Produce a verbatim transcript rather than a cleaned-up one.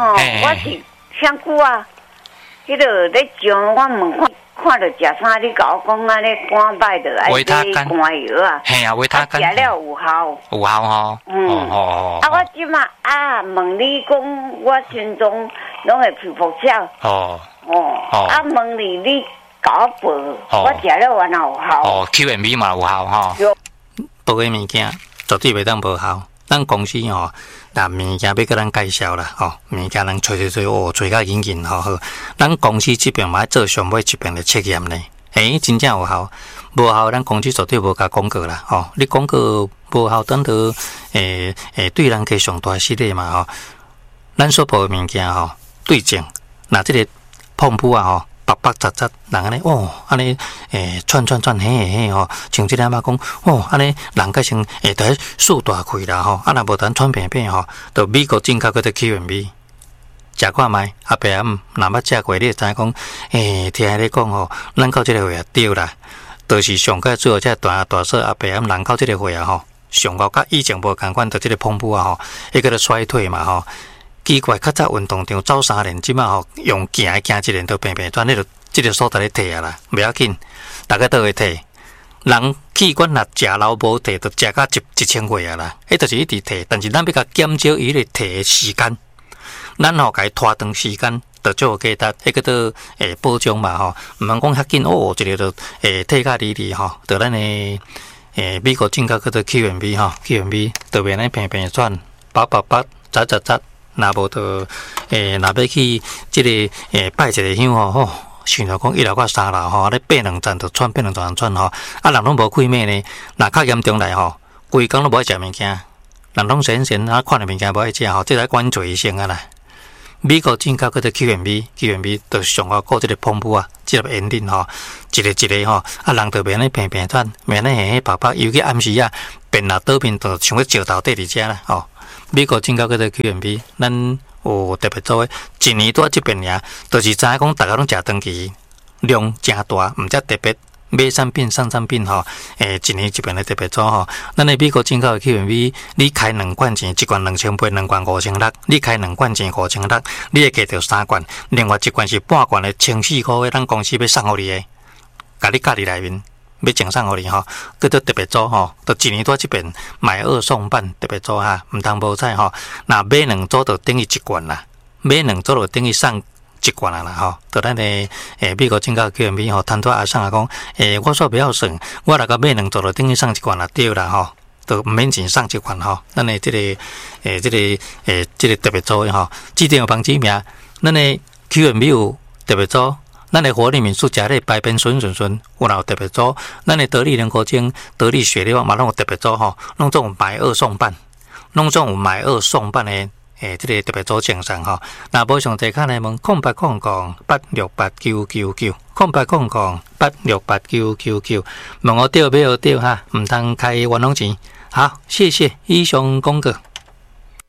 吼，我是香菇啊，迄个咧上我问看看到食啥，你甲我讲安尼肝歹的，爱买肝药啊。 嘿啊，维他肝。 食了有效。 有效吼。嗯。哦哦。 啊，我即马啊，问你讲，我心中拢会皮肤笑。哦。哦。啊，问你你甲我报，我食了完有效。 哦 ，Q M B 嘛有效吼。报的物件绝对袂当无效。咱公司吼，那物件要甲咱介绍啦，吼，物件人找找找，哦，找甲紧紧吼好。咱公司这边嘛要做上尾一遍的测验呢，诶，真正有效，无效咱公司绝对无甲广告啦，吼，你广告无效，等到诶诶对人家上大失礼嘛，吼，咱所报的物件吼，对症，那这个碰布啊，吼。白白杂杂，人安尼哦，安尼诶，串串串，嘿嘿嘿吼，像即个阿妈讲哦，安尼人家先会得数大开啦吼，啊若无等串片片吼，到美国进口嗰个 Q M B， 食看卖，阿伯暗若捌食过，你会知影讲，诶，听你讲吼，咱到即个会啊对啦，就是上个最后只大大说阿伯暗人到即个会啊吼，上高甲以前无共款，到即个碰布啊吼，迄个咧衰退嘛吼。奇怪，较早运动场走三年，即马吼用行行一年都平平转，你著即个所在咧摕啊啦，袂要紧，大家都会摕。人器官若食老无摕，著食到一一千岁啊啦，迄就是一直摕。但是咱要甲减少伊咧摕诶时间，咱吼甲伊拖长时间，著做价值，迄个都诶保障嘛吼，毋通讲遐紧哦，一个著诶摕甲离离吼，著咱诶诶美国进口叫做 Q M B 吼 ，Q M B 著变咧平平转，八八八，杂杂杂。若无着诶，若要去即个诶拜一个香吼，吼，想着讲一楼到三楼吼，咧爬两站着窜，爬两站窜吼，啊人拢无开咩呢？若较严重来吼，规工拢无爱食物件，人拢闲闲啊，看到物件无爱食吼，即个管做医生啊啦。美国进口嗰个 Q M B，Q M B 着上个过即个pomp布啊，即个烟顶吼，一个一个吼，啊人着免咧平平转，免咧黑黑白白，尤其暗时啊，变啊倒边着像个石头底伫遮啦，吼。美国进口嗰个 Q M B， 咱有特别做诶，一年多即边尔，就是知影讲大家拢食长期，量真大，毋则特别买产品、上产品吼，诶，一年一边咧特别做吼。咱诶美国进口诶 Q M B， 你开两罐钱，一罐两千八，两罐五千六；你开两罐钱五千六，你会加着三罐，另外一罐是半罐诶，千四块诶，咱公司要送互你诶，甲你家己内面。要赠送互你吼，叫做特别组吼，就一年多即边买二送半特别组哈，毋通无彩吼。那买两组就等于一罐啦，买两组就等于送一罐啦啦吼。就咱诶诶美国进口 Q M B 吼，摊拖阿送啊讲，诶我说不要省，我若个买两组就等于送一罐啦，对啦吼，就毋免钱送一罐吼。咱诶即个诶即个诶即个特别组吼，指定有帮指名，咱诶 Q M B 有特别组。咱的活力敏素食咧百变顺顺顺，有哪有特别组？咱的得力人果精、得力血力嘛，拢有特别组吼，拢总有买二送半，拢总有买二送半的诶，这个特别组赠送吼。那无上地卡来问，空八空空八六八九九九，空八空空八六八九九九，问我对不对哈？唔通开冤枉钱。好，谢谢以上公告。